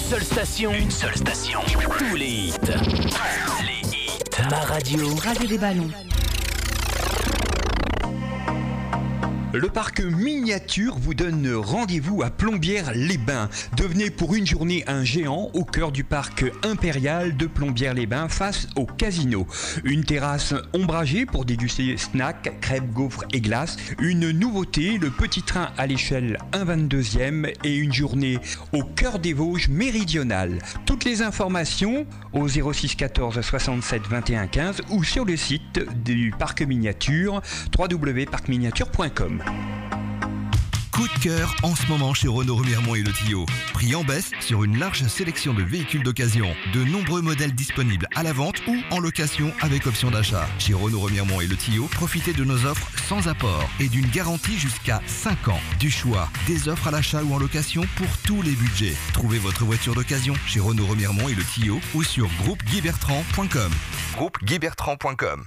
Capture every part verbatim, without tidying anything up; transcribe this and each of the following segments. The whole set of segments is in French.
seule station. Une seule station. Tous les hits. Les hits. Ma radio. Radio des Ballons. Le parc miniature vous donne rendez-vous à Plombières-les-Bains. Devenez pour une journée un géant au cœur du parc impérial de Plombières-les-Bains face au casino. Une terrasse ombragée pour déguster snacks, crêpes, gaufres et glaces. Une nouveauté, le petit train à l'échelle un vingt-deuxième et une journée au cœur des Vosges méridionales. Toutes les informations au zéro six quatorze soixante-sept vingt et un quinze ou sur le site du parc miniature w w w point parc miniature point com. Coup de cœur en ce moment chez Renault Remiremont et Le Tillot. Prix en baisse sur une large sélection de véhicules d'occasion. De nombreux modèles disponibles à la vente ou en location avec option d'achat. Chez Renault Remiremont et Le Tillot, profitez de nos offres sans apport et d'une garantie jusqu'à cinq ans. Du choix, des offres à l'achat ou en location pour tous les budgets. Trouvez votre voiture d'occasion chez Renault Remiremont et Le Tillot ou sur groupe guy bertrand point com. groupe guy bertrand point com.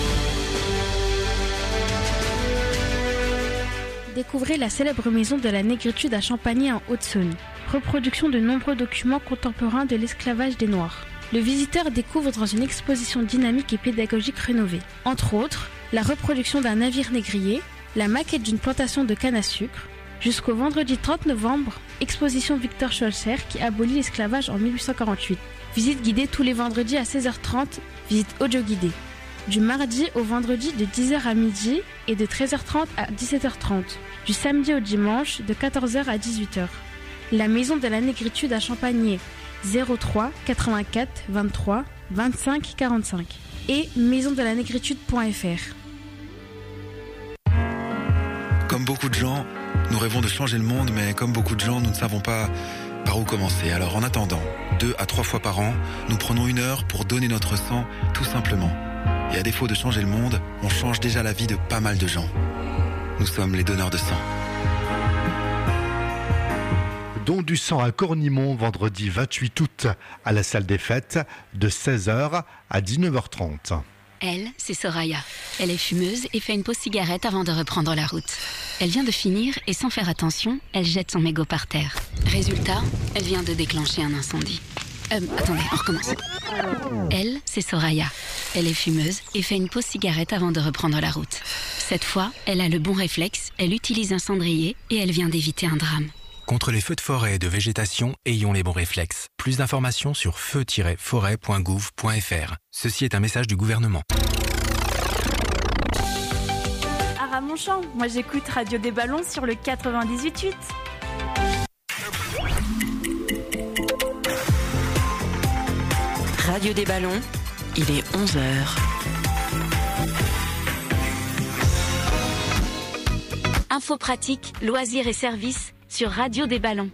Découvrez la célèbre maison de la négritude à Champagny en Haute-Saône. Reproduction de nombreux documents contemporains de l'esclavage des Noirs. Le visiteur découvre dans une exposition dynamique et pédagogique rénovée. Entre autres, la reproduction d'un navire négrier, la maquette d'une plantation de canne à sucre. Jusqu'au vendredi trente novembre, exposition Victor Scholzer qui abolit l'esclavage en mille huit cent quarante-huit. Visite guidée tous les vendredis à seize heures trente, visite audio guidée. Du mardi au vendredi de dix heures à midi et de treize heures trente à dix-sept heures trente. Du samedi au dimanche de quatorze heures à dix-huit heures. La maison de la négritude à Champagny, zéro trois quatre-vingt-quatre vingt-trois vingt-cinq quarante-cinq et maison de la négritude point f r. Comme beaucoup de gens, nous rêvons de changer le monde, mais comme beaucoup de gens, nous ne savons pas par où commencer. Alors en attendant, deux à trois fois par an, nous prenons une heure pour donner notre sang, tout simplement. Et à défaut de changer le monde, on change déjà la vie de pas mal de gens. Nous sommes les donneurs de sang. Don du sang à Cornimont, vendredi vingt-huit août, à la salle des fêtes, de seize heures à dix-neuf heures trente. Elle, c'est Soraya. Elle est fumeuse et fait une pause cigarette avant de reprendre la route. Elle vient de finir et sans faire attention, elle jette son mégot par terre. Résultat, elle vient de déclencher un incendie. Euh, attendez, on recommence. Elle, c'est Soraya. Elle est fumeuse et fait une pause cigarette avant de reprendre la route. Cette fois, elle a le bon réflexe, elle utilise un cendrier et elle vient d'éviter un drame. Contre les feux de forêt et de végétation, ayons les bons réflexes. Plus d'informations sur feu tiret forêt point gouv point f r. Ceci est un message du gouvernement. À Ramonchamp, moi j'écoute Radio des Ballons sur le quatre-vingt-dix-huit huit. Radio des Ballons, il est onze heures. Infos pratiques, loisirs et services sur Radio des Ballons.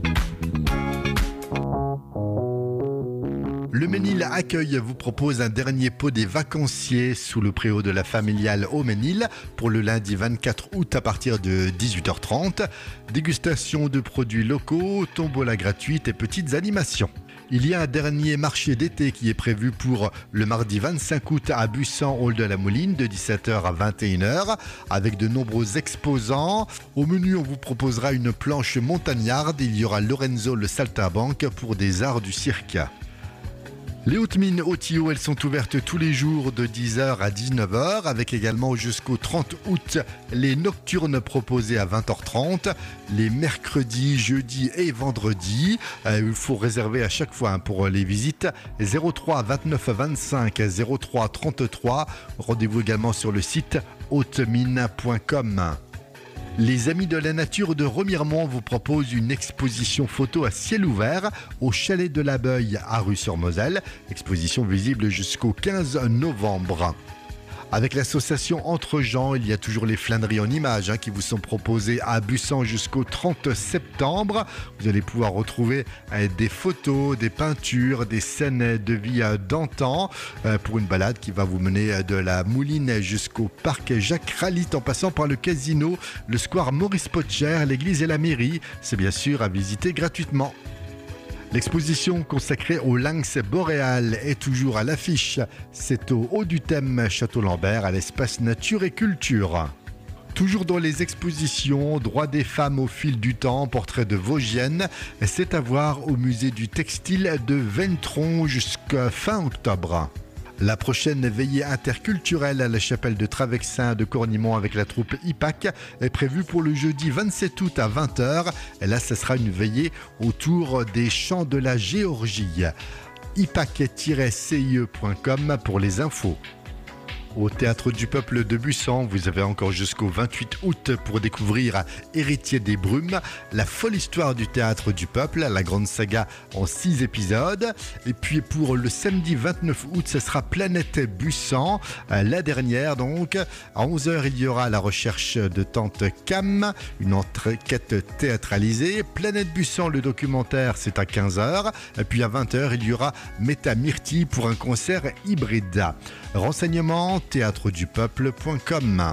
Le Ménil Accueil vous propose un dernier pot des vacanciers sous le préau de la familiale au Ménil pour le lundi vingt-quatre août à partir de dix-huit heures trente. Dégustation de produits locaux, tombola gratuite et petites animations. Il y a un dernier marché d'été qui est prévu pour le mardi vingt-cinq août à Bussan, hall de la Mouline, de dix-sept heures à vingt et une heures, avec de nombreux exposants. Au menu, on vous proposera une planche montagnarde. Il y aura Lorenzo le saltimbanque pour des arts du cirque. Les hautes mines au Tillot, elles sont ouvertes tous les jours de dix heures à dix-neuf heures, avec également jusqu'au trente août les nocturnes proposées à vingt heures trente, les mercredis, jeudis et vendredis. Euh, il faut réserver à chaque fois hein, pour les visites zéro trois vingt-neuf vingt-cinq zéro trois trente-trois. Rendez-vous également sur le site haute mine point com. Les Amis de la Nature de Remiremont vous proposent une exposition photo à ciel ouvert au Chalet de la Beuille à Rue-sur-Moselle. Exposition visible jusqu'au quinze novembre. Avec l'association Entre Gens, il y a toujours les flâneries en images hein, qui vous sont proposées à Bussan jusqu'au trente septembre. Vous allez pouvoir retrouver euh, des photos, des peintures, des scènes de vie euh, d'antan euh, pour une balade qui va vous mener euh, de la Mouline jusqu'au parc Jacques Ralit en passant par le casino, le square Maurice Potcher, l'église et la mairie. C'est bien sûr à visiter gratuitement. L'exposition consacrée au lynx boréal est toujours à l'affiche. C'est au haut du thème Château-Lambert à l'espace Nature et Culture. Toujours dans les expositions, droits des femmes au fil du temps, portrait de Vosgiennes, c'est à voir au musée du textile de Ventron jusqu'à fin octobre. La prochaine veillée interculturelle à la chapelle de Travexin de Cornimont avec la troupe I P A C est prévue pour le jeudi vingt-sept août à vingt heures. Et là, ce sera une veillée autour des chants de la Géorgie. i p a c tiret c i e point com pour les infos. Au Théâtre du Peuple de Bussan, vous avez encore jusqu'au vingt-huit août pour découvrir Héritier des Brumes, la folle histoire du Théâtre du Peuple, la grande saga en six épisodes. Et puis pour le samedi vingt-neuf août, ce sera Planète Bussan, la dernière donc. À onze heures, il y aura La recherche de Tante Cam, une enquête théâtralisée. Planète Bussan, le documentaire, c'est à quinze heures. Et puis à vingt heures, il y aura Méta Myrtille pour un concert hybride. Renseignements théâtre du peuple point com.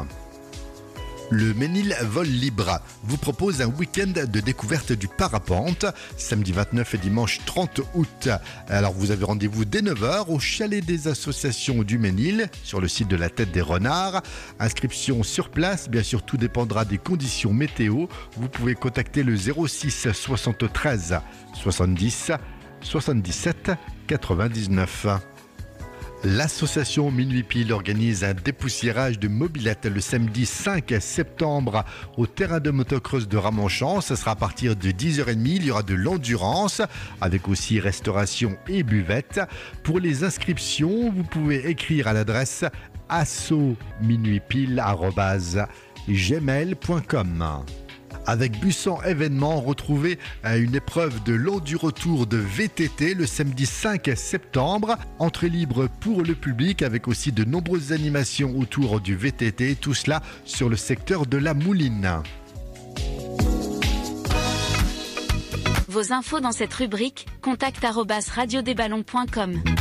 Le Ménil Vol Libre vous propose un week-end de découverte du parapente, samedi vingt-neuf et dimanche trente août. Alors vous avez rendez-vous dès neuf heures au chalet des associations du Ménil, sur le site de la Tête des Renards. Inscription sur place, bien sûr tout dépendra des conditions météo. Vous pouvez contacter le zéro six soixante-treize soixante-dix soixante-dix-sept quatre-vingt-dix-neuf. L'association Minuit Pile organise un dépoussiérage de mobylettes le samedi cinq septembre au terrain de motocross de Ramonchamp. Ce sera à partir de dix heures trente. Il y aura de l'endurance avec aussi restauration et buvette. Pour les inscriptions, vous pouvez écrire à l'adresse asso minuit pile arobase gmail point com. Avec Bussan Événements, retrouvez une épreuve de l'Enduro-Tour de V T T le samedi cinq septembre. Entrée libre pour le public avec aussi de nombreuses animations autour du V T T. Tout cela sur le secteur de la Mouline. Vos infos dans cette rubrique, contact arobase radio des ballons point com.